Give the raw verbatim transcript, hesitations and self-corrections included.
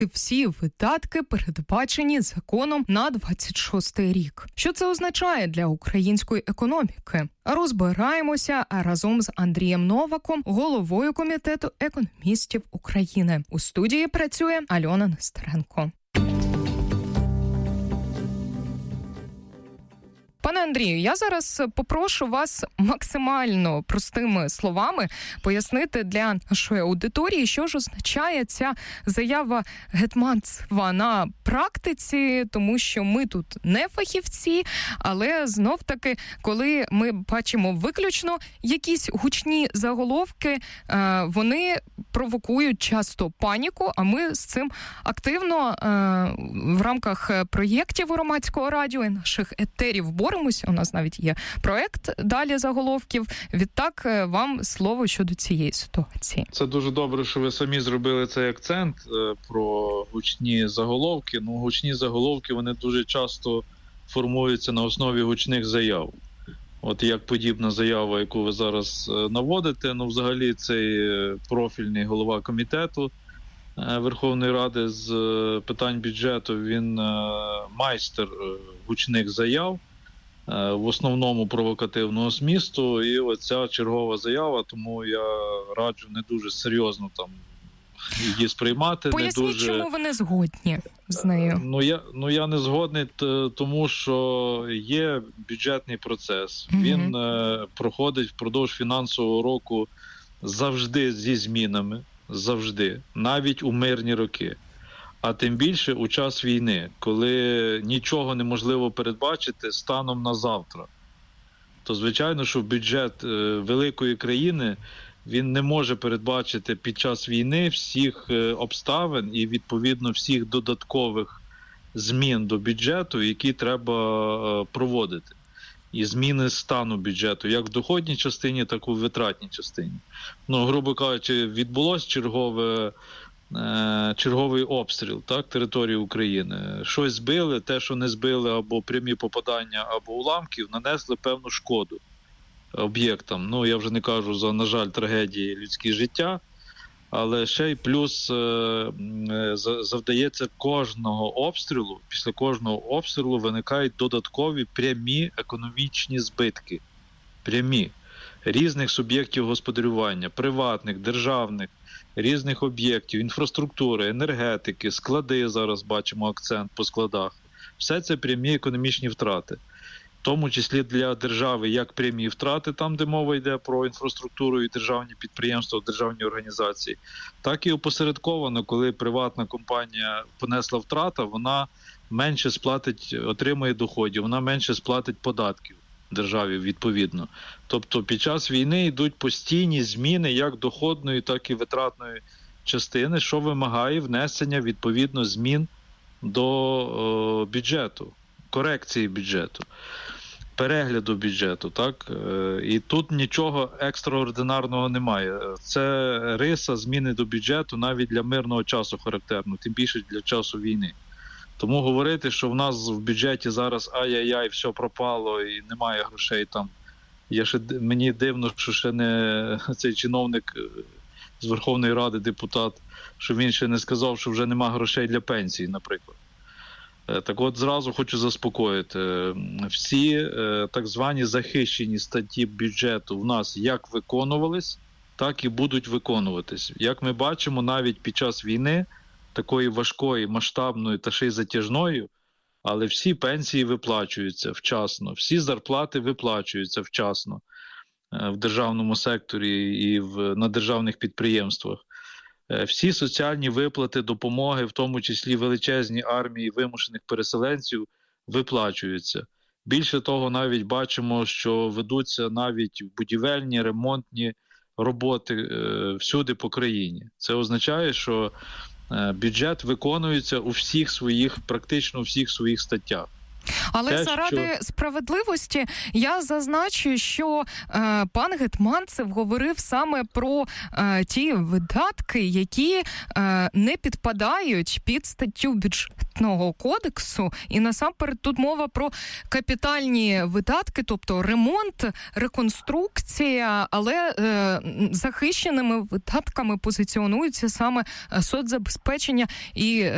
всі видатки передбачені законом на двадцять шостий рік. Що це означає для української економіки? Розбираємося разом з Андрієм Новаком, головою Комітету економістів України. У студії працює Альона Нестеренко. Пане Андрію, я зараз попрошу вас максимально простими словами пояснити для нашої аудиторії, що ж означає ця заява Гетманцева на практиці, тому що ми тут не фахівці, але знов-таки, коли ми бачимо виключно якісь гучні заголовки, вони провокують часто паніку, а ми з цим активно в рамках проєктів Громадського радіо і наших етерів боремося. У нас навіть є проект «Далі заголовків». Відтак, вам слово щодо цієї ситуації. Це дуже добре, що ви самі зробили цей акцент про гучні заголовки. Ну, гучні заголовки, вони дуже часто формуються на основі гучних заяв. От як подібна заява, яку ви зараз наводите, ну, взагалі, цей профільний голова комітету Верховної Ради з питань бюджету, він майстер гучних заяв, в основному провокативного змісту, і оця чергова заява, тому я раджу не дуже серйозно там її сприймати. Поясніть, не дуже... чому ви не згодні з нею? Ну я, ну, я не згодний, тому що є бюджетний процес. Mm-hmm. Він е, проходить впродовж фінансового року завжди зі змінами, завжди, навіть у мирні роки. А тим більше у час війни, коли нічого неможливо передбачити станом на завтра. То, звичайно, що бюджет великої країни, він не може передбачити під час війни всіх обставин і, відповідно, всіх додаткових змін до бюджету, які треба проводити. І зміни стану бюджету, як в доходній частині, так і в витратній частині. Ну, грубо кажучи, відбулось чергове черговий обстріл, так, території України. Щось збили, те, що не збили, або прямі попадання, або уламків, нанесли певну шкоду об'єктам. Ну, я вже не кажу за, на жаль, трагедії людські життя, але ще й плюс завдається кожного обстрілу, після кожного обстрілу виникають додаткові прямі економічні збитки. Прямі. Різних суб'єктів господарювання, приватних, державних, різних об'єктів, інфраструктури, енергетики, склади, зараз бачимо акцент по складах. Все це прямі економічні втрати. В тому числі для держави як прямі втрати, там де мова йде про інфраструктуру і державні підприємства, державні організації, так і опосередковано, коли приватна компанія понесла втрата, вона менше сплатить, отримує доходів, вона менше сплатить податків державі відповідно. Тобто під час війни йдуть постійні зміни як доходної, так і витратної частини, що вимагає внесення відповідно змін до о, бюджету, корекції бюджету, перегляду бюджету, так? І тут нічого екстраординарного немає. Це риса зміни до бюджету навіть для мирного часу характерно, тим більше для часу війни. Тому говорити, що в нас в бюджеті зараз ай-яй-яй, все пропало і немає грошей там. Я ще, мені дивно, що ще не цей чиновник з Верховної Ради, депутат, що він ще не сказав, що вже нема грошей для пенсії, наприклад. Так от зразу хочу заспокоїти. Всі так звані захищені статті бюджету в нас як виконувались, так і будуть виконуватись. Як ми бачимо, навіть під час війни, такої важкої, масштабної та ще й затяжної, але всі пенсії виплачуються вчасно, всі зарплати виплачуються вчасно в державному секторі і в, на державних підприємствах. Всі соціальні виплати, допомоги, в тому числі величезні армії вимушених переселенців, виплачуються. Більше того, навіть бачимо, що ведуться навіть будівельні, ремонтні роботи е, всюди по країні. Це означає, що е, бюджет виконується у всіх своїх, практично у всіх своїх статтях. Але Те, заради що... справедливості я зазначу, що е, пан Гетманцев говорив саме про е, ті видатки, які е, не підпадають під статтю бюджетного кодексу. І насамперед тут мова про капітальні видатки, тобто ремонт, реконструкція, але е, захищеними видатками позиціонуються саме соцзабезпечення і